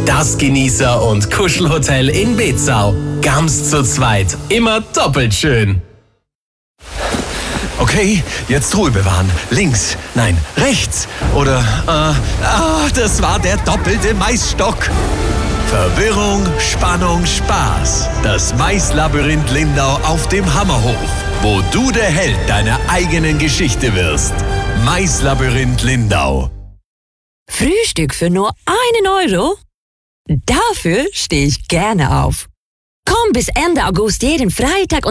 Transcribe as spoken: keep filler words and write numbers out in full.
Das Genießer- und Kuschelhotel in Bezau. Ganz zu zweit. Immer doppelt schön. Okay, jetzt Ruhe bewahren. Links, nein, rechts. Oder, äh, ah, das war der doppelte Maisstock. Verwirrung, Spannung, Spaß. Das Maislabyrinth Lindau auf dem Hammerhof, wo du der Held deiner eigenen Geschichte wirst. Maislabyrinth Lindau. Frühstück für nur einen Euro? Dafür stehe ich gerne auf. Komm bis Ende August jeden Freitag und